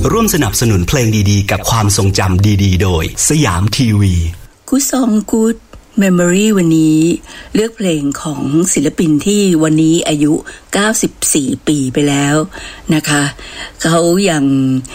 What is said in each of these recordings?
ร่วมสนับสนุนเพลงดีๆกับความทรงจำดีๆโดยสยามทีวี Good Song Good Memory วันนี้เลือกเพลงของศิลปินที่วันนี้อายุ94ปีไปแล้วนะคะเขายัง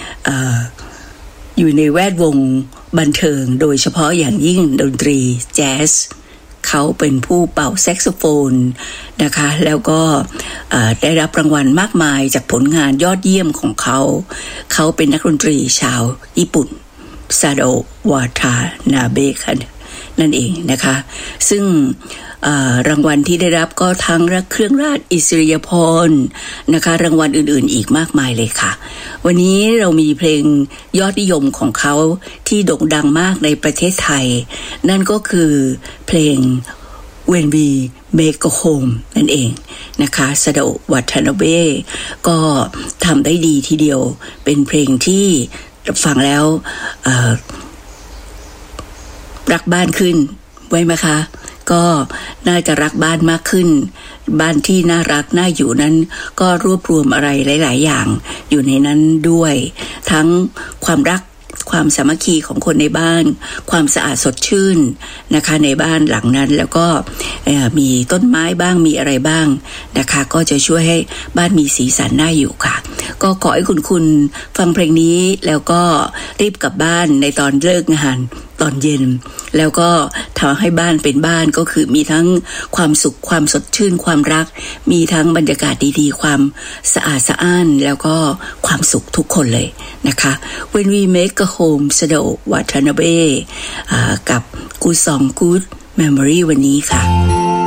อยู่ในแวดวงบันเทิงโดยเฉพาะอย่างยิ่งดนตรีแจ๊สเขาเป็นผู้เป่าแซกโซโฟนนะคะแล้วก็ได้รับรางวัลมากมายจากผลงานยอดเยี่ยมของเขาเป็นนักดนตรีชาวญี่ปุ่นซาโดะวาทานาเบะนั่นเองนะคะซึ่งรางวัลที่ได้รับก็ทั้งเครื่องราชอิสริยาภรณ์นะคะรางวัลอื่นๆอีกมากมายเลยค่ะวันนี้เรามีเพลงยอดนิยมของเขาที่โด่งดังมากในประเทศไทยนั่นก็คือเพลง When We Make Go Home นั่นเองนะคะซาโดะวัตานาเบะก็ทำได้ดีทีเดียวเป็นเพลงที่ฟังแล้วรักบ้านขึ้นไว้ไหมคะก็น่าจะรักบ้านมากขึ้นบ้านที่น่ารักน่าอยู่นั้นก็รวบรวมอะไรหลายๆอย่างอยู่ในนั้นด้วยทั้งความรักความสามัคคีของคนในบ้านความสะอาดสดชื่นนะคะในบ้านหลังนั้นแล้วก็มีต้นไม้บ้างมีอะไรบ้างนะคะก็จะช่วยให้บ้านมีสีสันน่าอยู่ค่ะก็ขอให้คุณฟังเพลงนี้แล้วก็รีบกลับบ้านในตอนเลิกงานตอนเย็นแล้วก็ทำให้บ้านเป็นบ้านก็คือมีทั้งความสุขความสดชื่นความรักมีทั้งบรรยากาศดีๆความสะอาดสะอ้านแล้วก็ความสุขทุกคนเลยนะคะ When We Make a Home ซาโดะวัตานาเบะกับ Good Song Good Memory วันนี้ค่ะ